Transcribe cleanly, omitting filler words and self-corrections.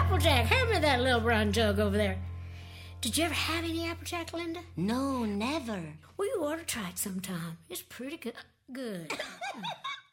Applejack, hand me that little brown jug over there. Did you ever have any Applejack, Linda? No, never. Well, you ought to try it sometime. It's pretty good.